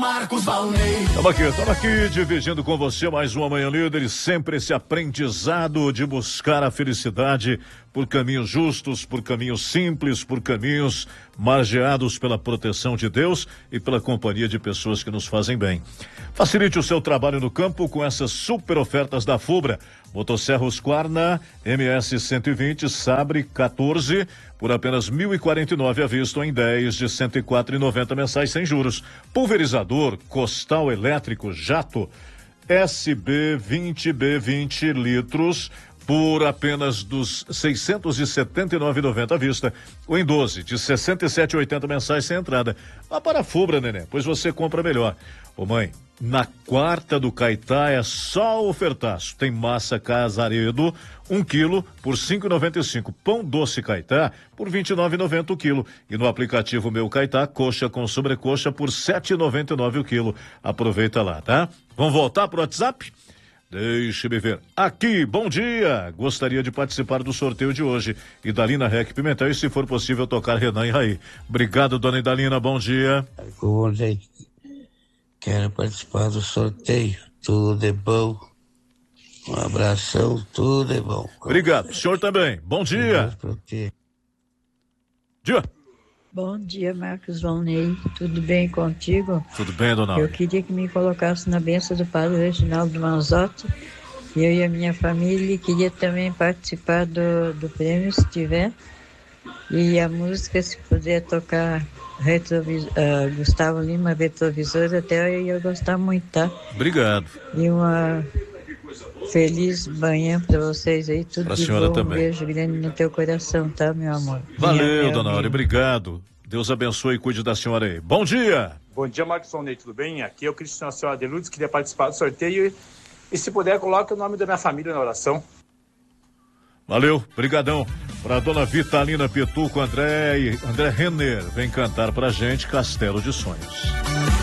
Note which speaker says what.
Speaker 1: Marcos Valnei.
Speaker 2: Estamos aqui dividindo com você mais uma Manhã Líder, e sempre esse aprendizado de buscar a felicidade por caminhos justos, por caminhos simples, por caminhos margeados pela proteção de Deus e pela companhia de pessoas que nos fazem bem. Facilite o seu trabalho no campo com essas super ofertas da Fubra. Motosserra Husqvarna MS 120 Sabre 14 por apenas 1.049 à vista, ou em 10 de 104,90 mensais sem juros. Pulverizador Costal elétrico Jato SB 20B 20 litros por apenas dos 679,90 à vista, ou em 12 de 67,80 mensais sem entrada. Vá para a Fubra, neném, pois você compra melhor. Ô mãe, na quarta do Caetá é só ofertaço. Tem massa Casaredo, 1 quilo por 5,95. Pão doce Caetá por 29,90 o quilo. E no aplicativo Meu Caetá, coxa com sobrecoxa por 7,99 o quilo. Aproveita lá, tá? Vamos voltar pro WhatsApp? Deixe-me ver. Aqui, bom dia! Gostaria de participar do sorteio de hoje. Idalina Rec Pimentel, e se for possível tocar Renan e Raí. Obrigado, dona Idalina, bom dia.
Speaker 3: Bom dia. Quero participar do sorteio. Tudo é bom. Um abração, tudo é bom.
Speaker 2: Obrigado, o senhor também. Bom dia. Dia.
Speaker 4: Bom dia, Marcos Valnei. Tudo bem contigo?
Speaker 2: Tudo bem, dona
Speaker 4: Eu
Speaker 2: Aura?
Speaker 4: queria que me colocasse na bênção do Padre Reginaldo Manzotti. Eu e a minha família queria também participar do prêmio, se tiver. E a música, se puder tocar Gustavo Lima, Retrovisor, até eu ia gostar muito, tá?
Speaker 2: Obrigado.
Speaker 4: E uma feliz manhã pra vocês aí, tudo
Speaker 2: Pra
Speaker 4: de
Speaker 2: senhora
Speaker 4: bom.
Speaker 2: também.
Speaker 4: Um beijo grande no teu coração, tá, meu amor?
Speaker 2: Valeu,
Speaker 4: Minha
Speaker 2: dona Aura,
Speaker 4: amiga.
Speaker 2: obrigado. Deus abençoe e cuide da senhora aí. Bom dia.
Speaker 5: Bom dia, Marcos Valnei, tudo bem? Aqui é o Cristiano Senhora de Lourdes, queria participar do sorteio e se puder, coloque o nome da minha família na oração.
Speaker 2: Valeu, brigadão. Pra dona Vitalina Pituco, André Renner, vem cantar pra gente Castelo de Sonhos.